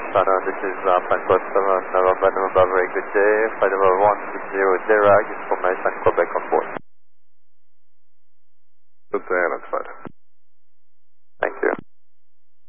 Sana, this is Flight 47 November, very good day. Flight number 160 Derag, information Quebec on board. Good day, that's fine.